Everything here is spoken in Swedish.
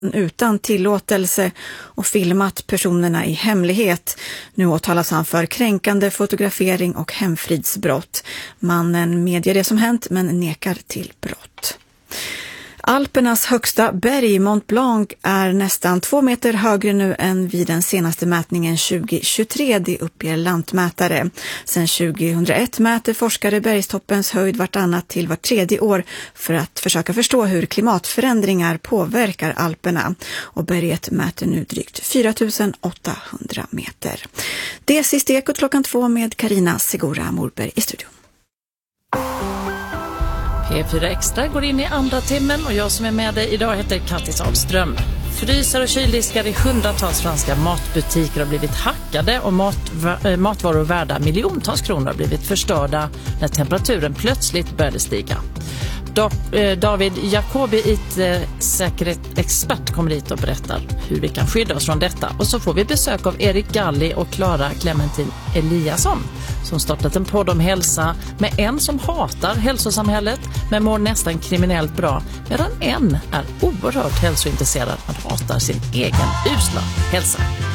utan tillåtelse och filmat personerna i hemlighet. Nu åtalas han för kränkande fotografering och hemfridsbrott. Mannen medger det som hänt men nekar till brott. Alpernas högsta berg, Mont Blanc, är nästan 2 meter högre nu än vid den senaste mätningen 2023, det uppger lantmätare. Sedan 2001 mäter forskare bergstoppens höjd vartannat till vart 3:e år för att försöka förstå hur klimatförändringar påverkar Alperna. Och berget mäter nu drygt 4800 meter. Det är sist Ekot 2 med Carina Segura Morberg i studion. P4 Extra går in i andra timmen och jag som är med dig idag heter Kattis Ahlström. Frysar och kyldiskar i hundratals franska matbutiker har blivit hackade och matvaror värda miljontals kronor har blivit förstörda när temperaturen plötsligt började stiga. David Jacobi, IT-säkerhetsexpert, kommer hit och berättar hur vi kan skydda oss från detta. Och så får vi besök av Erik Galli och Clara Clementin Eliasson som startat en podd om hälsa med en som hatar hälsosamhället men mår nästan kriminellt bra, medan en är oerhört hälsointresserad och hatar sin egen usla hälsa.